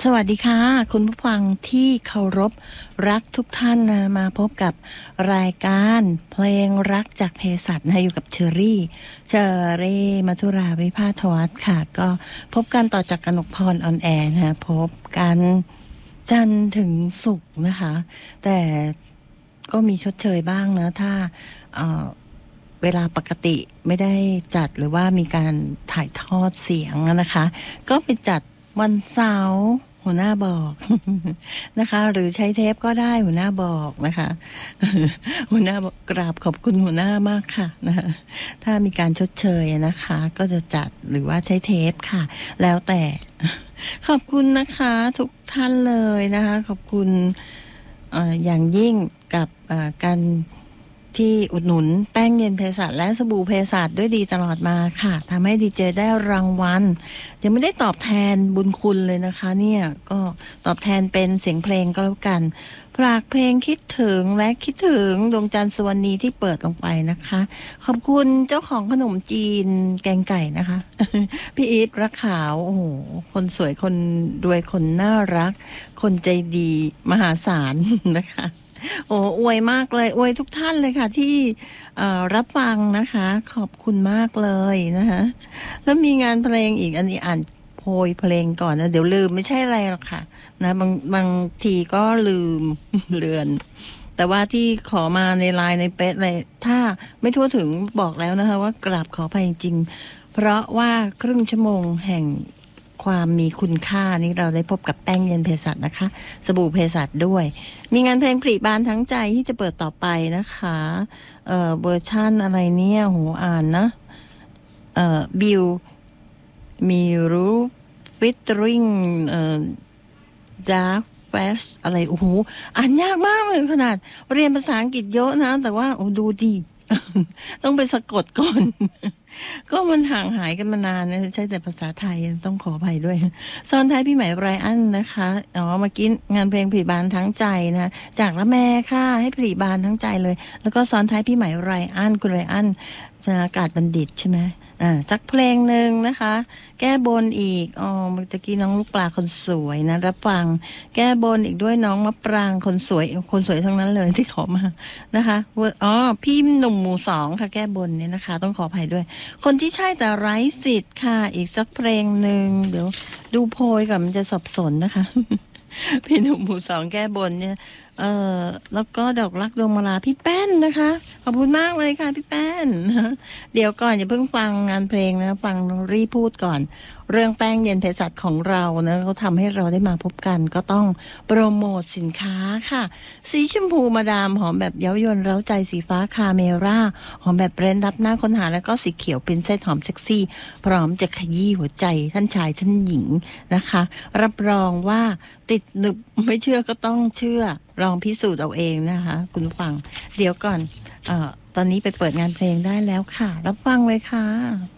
สวัสดีค่ะคุณผู้ฟังที่เคารพรักทุกท่านนะมาพบกับรายการเพลงรักจากเภสัชนะอยู่กับเชอรี่มัทุราวิภาทวัฒน์ค่ะก็พบกันต่อจากกนกพรออนแอร์นะพบกันจันทร์ถึงศุกร์นะคะแต่ก็มีชดเชยบ้างนะถ้าเวลาปกติไม่ได้จัดหรือว่ามีการถ่ายทอดเสียงนะคะก็ไปจัดวันเสาร์หัวหน้าบอกนะคะหรือใช้เทปก็ได้หัวหน้าบอกนะคะหัวหน้าบอกกราบขอบคุณหัวหน้ามากค่ะนะคะถ้ามีการชดเชยนะคะก็จะจัดหรือว่าใช้เทปค่ะแล้วแต่ขอบคุณนะคะทุกท่านเลยนะคะขอบคุณอย่างยิ่งกับการที่อุดหนุนแป้งเย็นเภสัชและสบู่เภสัชด้วยดีตลอดมาค่ะทำให้ดีเจได้รางวัลยังไม่ได้ตอบแทนบุญคุณเลยนะคะเนี่ยก็ตอบแทนเป็นเสียงเพลงก็แล้วกันฝากเพลงคิดถึงและคิดถึงดวงจันทร์สุวรรณีที่เปิดลงไปนะคะขอบคุณเจ้าของขนมจีนแกงไก่นะคะ พี่อีทรักขาวโอ้โหคนสวยคนรวยคนน่ารักคนใจดีมหาศาลนะคะโอ้อวยมากเลยอวยทุกท่านเลยค่ะที่รับฟังนะคะขอบคุณมากเลยนะคะแล้วมีงานเพลงอีกอันนี้อ่านโพยเพลงก่อนนะเดี๋ยวลืมไม่ใช่อะไรหรอกค่ะนะบางทีก็ลืม เลือนแต่ว่าที่ขอมาในไลน์ในเฟซเลยถ้าไม่ทั่วถึงบอกแล้วนะคะว่ากราบขออภัยจริงเพราะว่าครึ่งชั่วโมงแห่งความมีคุณค่านี้เราได้พบกับแป้งเย็นเภสัชนะคะสบู่เภสัชด้วยมีงานเพลงผลิบานทั้งใจที่จะเปิดต่อไปนะคะเวอร์ชั่นอะไรเนี่ยโหอ่านนะบิลมีรู้ฟิตริงดาร์กแฟชอะไรโอ้โหอ่านยากมากเลยขนาดเรียนภาษาอังกฤษเยอะนะแต่ว่าโอ้ดูดี ต้องไปสะกดก่อน ก็มันห่างหายกันมานานนะใช่แต่ภาษาไทยต้องขออภัยด้วยซ้อนท้ายพี่ใหม่ไรอันนะคะเมื่อกี้งานเพลงผลิบานทั้งใจนะจากละแม่ค่ะให้ผลิบานทั้งใจเลยแล้วก็ซ้อนท้ายพี่ใหม่ไรอันคุณไรอันธนากาศบัณฑิตใช่ไหมสักเพลงหนึ่งนะคะแก้บนอีกเมื่อกี้น้องลูกปลาคนสวยนะรับฟังแก้บนอีกด้วยน้องมะปรางคนสวยทั้งนั้นเลยที่ขอมานะคะพี่หนุ่มหมู่สองค่ะแก้บนเนี่ยนะคะต้องขออภัยด้วยคนที่ใช่แต่ไร้สิทธิ์ค่ะอีกสักเพลงหนึ่งเดี๋ยวดูโพยก่อนมันจะสับสนนะคะ พี่หนุ่มหมู่สองแก้บนเนี่ยแล้วก็ดอกรักดวงมาลาพี่แป้นนะคะขอบคุณมากเลยค่ะพี่แป้น เดี๋ยวก่อนอย่าเพิ่งฟังงานเพลงนะฟังรีพูดก่อนเรื่องแป้งเย็นเภสัชของเรานะเขาทำให้เราได้มาพบกันก็ต้องโปรโมทสินค้าค่ะสีชมพูมาดามหอมแบบเย้ายวนเร้าใจสีฟ้าคาเมร่าหอมแบบเบรนด์รับหน้าค้นหาแล้วก็สีเขียวเป็นเส้นหอมเซ็กซี่พร้อมจะขยี้หัวใจท่านชายท่านหญิงนะคะรับรองว่าติดหนึบไม่เชื่อก็ต้องเชื่อลองพิสูจน์เอาเองนะคะคุณฟังเดี๋ยวก่อนตอนนี้ไปเปิดงานเพลงได้แล้วค่ะรับฟังเลยค่ะ